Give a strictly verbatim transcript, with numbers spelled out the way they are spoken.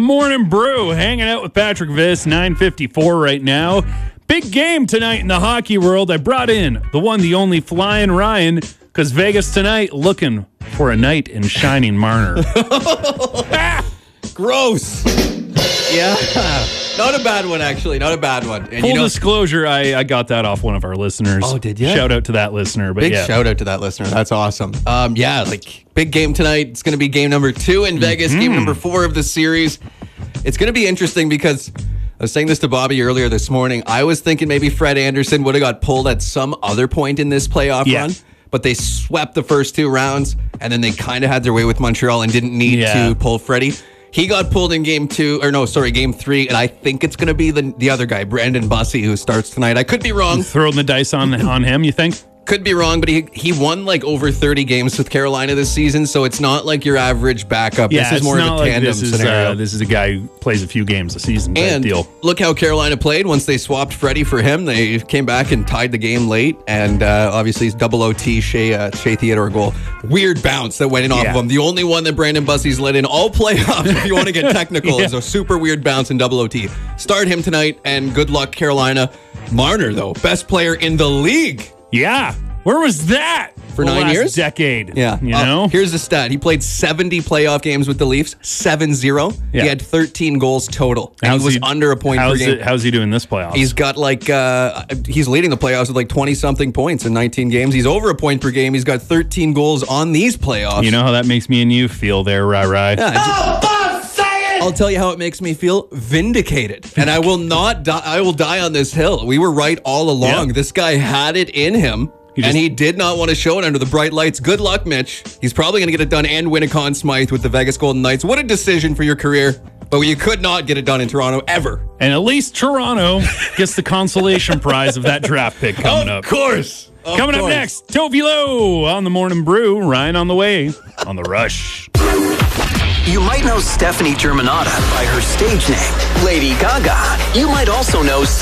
Morning Brew, hanging out with Patrick Viss, nine fifty-four right now. Big game tonight in the hockey world. I brought in the one, the only Flying Ryan, because Vegas tonight looking for a night in shining Marner. ah, gross. Yeah. Not a bad one, actually. Not a bad one. And Full you know, disclosure, I, I got that off one of our listeners. Oh, did you? Shout out to that listener. But big yeah. shout out to that listener. That's awesome. Um, yeah, like big game tonight. It's going to be game number two in Vegas, mm-hmm. game number four of the series. It's going to be interesting because I was saying this to Bobby earlier this morning. I was thinking maybe Fred Anderson would have got pulled at some other point in this playoff yeah. run, but they swept the first two rounds, and then they kind of had their way with Montreal and didn't need yeah. to pull Freddie. He got pulled in game two, or no, sorry, game three, and I think it's going to be the the other guy, Brandon Bussey, who starts tonight. I could be wrong. Throwing the dice on on him, you think? Could be wrong, but he he won like over thirty games with Carolina this season, so it's not like your average backup. Yeah, this is more of a like tandem this is, scenario. Uh, this is a guy who plays a few games a season type and deal. Look how Carolina played once they swapped Freddie for him. They came back and tied the game late, and uh, obviously it's double O T, Shea, uh, Shea Theodore goal. Weird bounce that went in off yeah. of him. The only one that Brandon Bussey's let in all playoffs, if you want to get technical, yeah. is a super weird bounce in double O T. Start him tonight, and good luck, Carolina. Marner, though, best player in the league. Yeah. Where was that? For the nine last years? Decade. Yeah. You uh, know? Here's the stat. He played seventy playoff games with the Leafs, seven zero. Yeah. He had thirteen goals total. And how's he was he, under a point per how's game. It, how's he doing this playoffs? He's got like, uh, he's leading the playoffs with like twenty-something points in nineteen games. He's over a point per game. He's got thirteen goals on these playoffs. You know how that makes me and you feel there, Rai Rai? Yeah, oh, boss, say it! I'll tell you how it makes me feel vindicated. And I will not die. I will die on this hill. We were right all along. Yep. This guy had it in him. He just, and he did not want to show it under the bright lights. Good luck, Mitch. He's probably going to get it done and win a Conn Smythe with the Vegas Golden Knights. What a decision for your career. But you could not get it done in Toronto ever. And at least Toronto gets the consolation prize of that draft pick coming of up. Course. Of coming course. up next, Tovi Lowe on the Morning Brew. Ryan on the way on The Rush. You might know Stephanie Germanotta by her stage name, Lady Gaga. You might also know